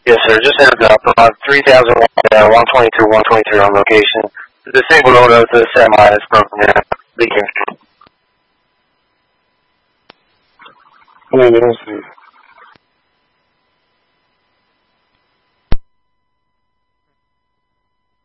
Yes, sir. Just heads up. 3000 122, 123 on location. The single load of the semi is broken down. Leaking. Yeah, let's see.